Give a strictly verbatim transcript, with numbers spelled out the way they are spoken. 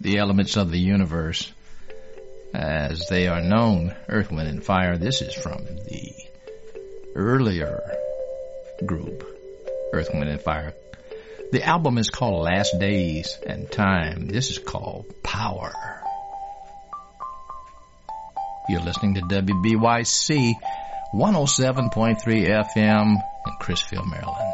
the elements of the universe as they are known, Earth, Wind, and Fire. This is from the earlier group, Earth, Wind, and Fire. The album is called Last Days and Time. This is called Power. You're listening to W B Y C one oh seven point three F M in Crisfield, Maryland.